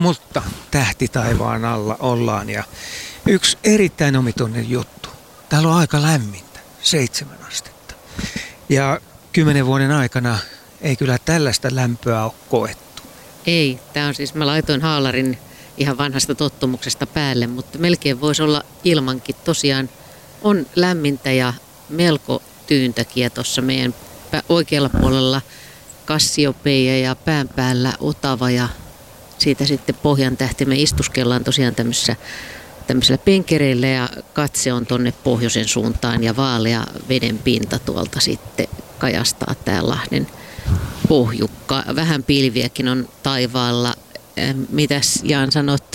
mutta tähti taivaan alla ollaan ja yksi erittäin omituinen juttu. Täällä on aika lämmintä, 7 astetta. Ja 10 vuoden aikana ei kyllä tällaista lämpöä ole koettu. Ei, tämä on siis, mä laitoin haalarin ihan vanhasta tottumuksesta päälle, mutta melkein voisi olla ilmankin. Tosiaan on lämmintä ja melko tyyntäkin ja tuossa meidän oikealla puolella Kassiopeia ja pään päällä Otava ja siitä sitten Pohjantähti. Me istuskellaan tosiaan tämmöisellä penkereillä ja katse on tonne pohjoisen suuntaan ja vaalea veden pinta tuolta sitten kajastaa tää Lahden pohjukka. Vähän pilviäkin on taivaalla. Mitäs Jaan sanot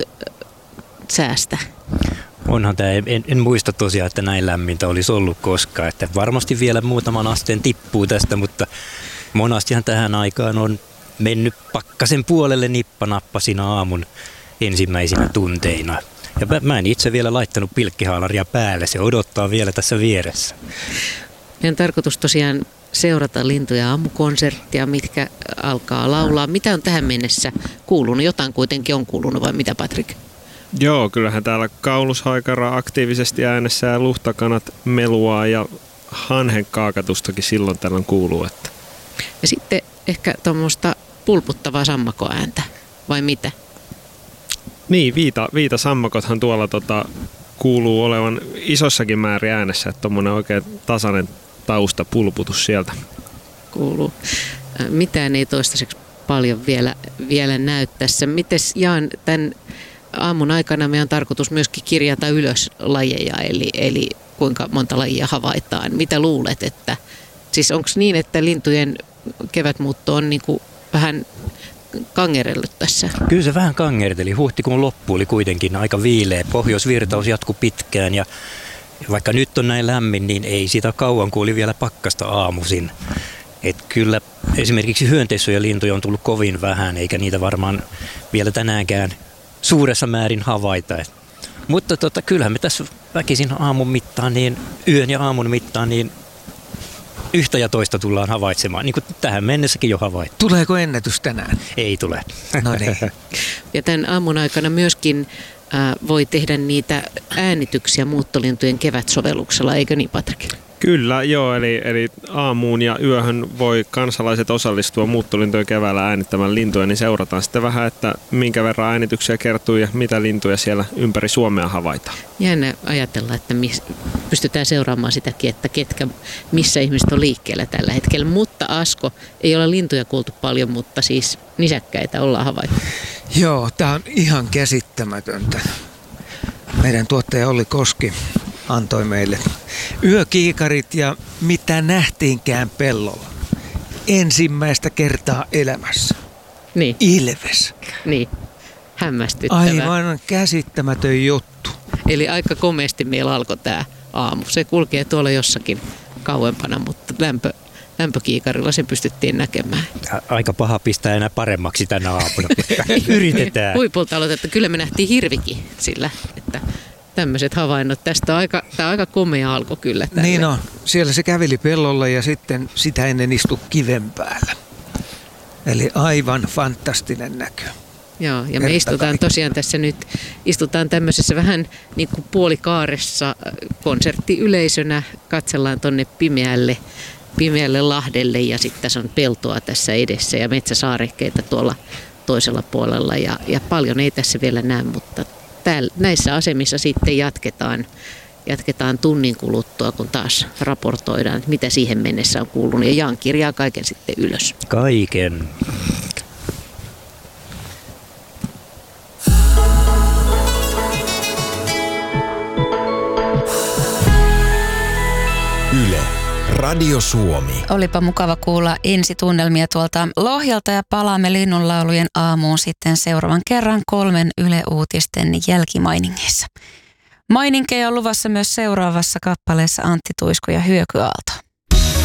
säästä? Onhan tämä, en muista tosiaan, että näin lämmintä olisi ollut koskaan. Että varmasti vielä muutaman asteen tippuu tästä, mutta monastihan tähän aikaan on mennyt pakkasen puolelle nippanappasin aamun ensimmäisinä tunteina. Ja mä en itse vielä laittanut pilkkihaalaria päälle, se odottaa vielä tässä vieressä. Meidän on tarkoitus tosiaan seurata lintuja aamukonserttia, mitkä alkaa laulaa. Mitä on tähän mennessä kuulunut? Jotain kuitenkin on kuulunut, vai mitä, Patrik? Joo, kyllähän täällä kaulushaikara aktiivisesti äänessä ja luhtakanat meluaa ja hanhen kaakatustakin silloin tällöin kuuluu. Että. Ja sitten ehkä tuommoista pulputtavaa sammakoääntä, vai mitä? Niin, viitasammakothan tuolla kuuluu olevan isossakin määrin äänessä, että tuommoinen oikein tasainen taustapulputus sieltä. Kuuluu. Mitään ei toistaiseksi paljon vielä näy tässä. Mites Jaan, tämän aamun aikana meidän on tarkoitus myöskin kirjata ylös lajeja, eli kuinka monta lajia havaitaan. Mitä luulet, että siis onko niin, että lintujen kevätmuutto on niin kuin vähän kangerellut tässä? Kyllä se vähän kangerteli. Huhtikuun loppu oli kuitenkin aika viileä. Pohjoisvirtaus jatkui pitkään ja vaikka nyt on näin lämmin, niin ei sitä kauan, kun oli vielä pakkasta aamuisin. Et kyllä esimerkiksi hyönteissuja lintuja on tullut kovin vähän, eikä niitä varmaan vielä tänäänkään suuressa määrin havaita. Mutta kyllähän me tässä väkisin aamun mittaan, niin yön ja aamun mittaan, niin yhtä ja toista tullaan havaitsemaan, niin kuin tähän mennessäkin jo havaittu. Tuleeko ennätys tänään? Ei tule. No niin. Ja tämän aamun aikana myöskin voi tehdä niitä äänityksiä muuttolintujen kevätsovelluksella, eikö niin, Patrik? Kyllä, joo, eli aamuun ja yöhön voi kansalaiset osallistua muuttolintujen keväällä äänittämään lintuja, niin seurataan sitten vähän, että minkä verran äänityksiä kertyy ja mitä lintuja siellä ympäri Suomea havaitaan. Jännä ajatella, että pystytään seuraamaan sitäkin, että missä ihmiset on liikkeellä tällä hetkellä. Mutta Asko, ei ole lintuja kuultu paljon, mutta siis nisäkkäitä ollaan havaittu. Joo, tää on ihan käsittämätöntä. Meidän tuottaja Olli Koski antoi meille yökiikarit ja mitä nähtiinkään pellolla. Ensimmäistä kertaa elämässä. Niin. Ilves. Niin, hämmästyttävää. Aivan käsittämätön juttu. Eli aika komeasti meillä alkoi tämä aamu. Se kulkee tuolla jossakin kauempana, mutta lämpökiikarilla sen pystyttiin näkemään. Aika paha pistää enää paremmaksi tänä aamuna. Yritetään. Huipulta aloitettu. Kyllä me nähtiin hirvikin sillä, että tämmöiset havainnot. Tästä on aika komea alku kyllä. Tälle. Niin on. Siellä se käveli pellolla ja sitten sitä ennen istui kiven päällä. Eli aivan fantastinen näkö. Joo, ja me istutaan tosiaan tässä nyt, tämmöisessä vähän niin kuin puolikaaressa konserttiyleisönä, katsellaan tonne pimeälle Lahdelle ja sitten tässä on peltoa tässä edessä ja metsäsaarekkeita tuolla toisella puolella ja paljon ei tässä vielä näe, mutta näissä asemissa sitten jatketaan tunnin kuluttua, kun taas raportoidaan, mitä siihen mennessä on kuulunut ja Jaan kirjaa kaiken sitten ylös. Kaiken. Yle, Radio Suomi. Olipa mukava kuulla ensitunnelmia tuolta Lohjalta ja palaamme linnunlaulujen aamuun sitten seuraavan kerran 3 Yle Uutisten jälkimainingeissa. Maininkeja on luvassa myös seuraavassa kappaleessa Antti Tuisku ja Hyökyaalto.